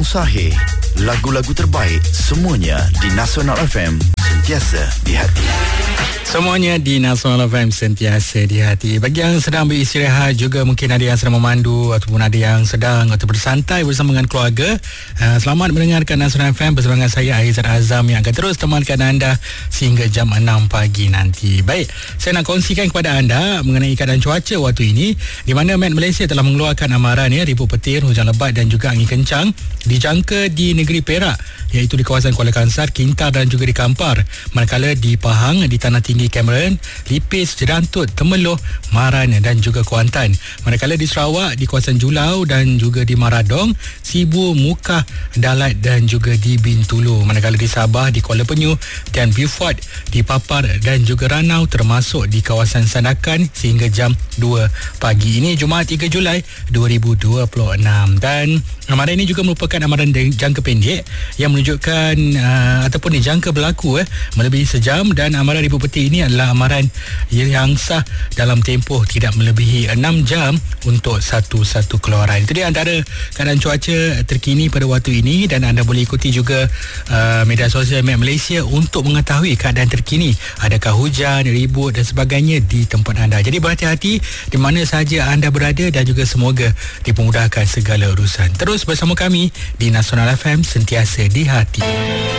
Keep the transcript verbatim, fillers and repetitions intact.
yang sahih, lagu-lagu terbaik, semuanya di Nasional F M, sentiasa di hati. Semuanya di Nasional F M, sentiasa di hati. Bagi yang sedang beristirahat, juga mungkin ada yang sedang memandu ataupun ada yang sedang atau bersantai bersama dengan keluarga, uh, selamat mendengarkan Nasional F M bersama dengan saya Aizat Azam yang akan terus temankan anda sehingga jam enam pagi nanti. Baik, saya nak kongsikan kepada anda mengenai keadaan cuaca waktu ini, di mana Met Malaysia telah mengeluarkan amaran ya, ribut petir, hujan lebat dan juga angin kencang dijangka di negeri Perak, iaitu di kawasan Kuala Kangsar, Kintar dan juga di Kampar. Manakala di Pahang, di Tanah Tinggi Cameron, Lipis, Jerantut, Temeloh, Maran dan juga Kuantan. Manakala di Sarawak, di kawasan Julau dan juga di Maradong, Sibu, Mukah, Dalat dan juga di Bintulu. Manakala di Sabah, di Kuala Penyu dan Beaufort, di Papar dan juga Ranau, termasuk di kawasan Sandakan sehingga jam dua pagi. Ini Jumaat tiga Julai dua ribu dua puluh enam, dan amaran ini juga merupakan amaran jangka pendek yang menunjukkan uh, ataupun dijangka berlaku eh, melebihi sejam, dan amaran ribut petir ini adalah amaran yang sah dalam tempoh tidak melebihi enam jam untuk satu-satu keluaran. Itu dia antara keadaan cuaca terkini pada waktu ini, dan anda boleh ikuti juga uh, media sosial Met Malaysia untuk mengetahui keadaan terkini, adakah hujan, ribut dan sebagainya di tempat anda. Jadi berhati-hati di mana sahaja anda berada dan juga semoga dipermudahkan segala urusan. Terus bersama kami di Nasional F M, sentiasa di hati.